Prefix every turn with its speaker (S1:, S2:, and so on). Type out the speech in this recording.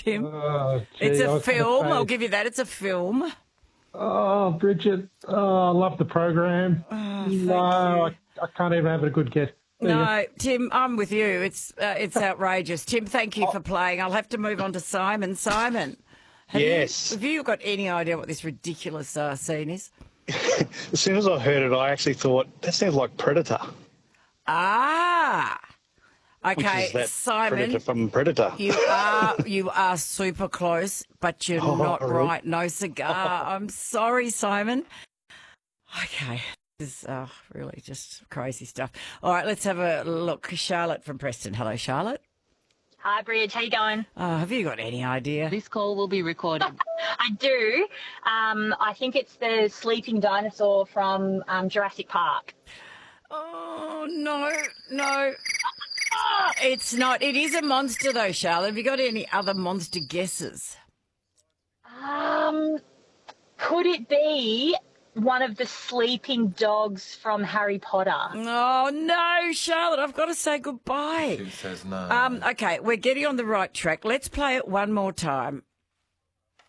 S1: Tim?
S2: Oh,
S1: It's
S2: gee, I
S1: a
S2: was gonna
S1: film. I'll
S2: say-
S1: give you that. It's a film.
S2: Oh, Bridget, I love the program.
S1: Thank
S2: No,
S1: you.
S2: I can't even have a good guess. See ya.
S1: No, Tim, I'm with you. It's outrageous. Tim, thank
S2: Oh.
S1: you for playing. I'll have to move on to Simon. Simon,
S3: Yes.
S1: have you got any idea what this ridiculous scene is?
S3: As soon as I heard it, I actually thought, that sounds like Predator.
S1: Ah,
S3: Which
S1: okay,
S3: is that
S1: Simon.
S3: Predator from Predator.
S1: You are super close, but you're not
S3: really?
S1: right. No cigar. I'm sorry, Simon. Okay. This is really just crazy stuff. All right, let's have a look. Charlotte from Preston. Hello, Charlotte.
S4: Hi, Bridge. How you going?
S1: Have you got any idea?
S5: This call will be recorded.
S4: I do. I think it's the sleeping dinosaur from Jurassic Park.
S1: Oh, no. It's not. It is a monster, though, Charlotte. Have you got any other monster guesses?
S4: Could it be one of the sleeping dogs from Harry Potter?
S1: Oh, no, Charlotte. I've got to say goodbye.
S6: She says no.
S1: Okay, we're getting on the right track. Let's play it one more time.